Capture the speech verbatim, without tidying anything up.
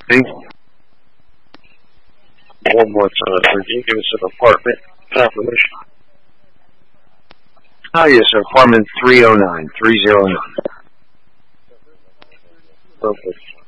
Hey, one more time. Can you give us an apartment confirmation? Ah, yes, sir. Apartment three oh nine, three oh nine. Perfect.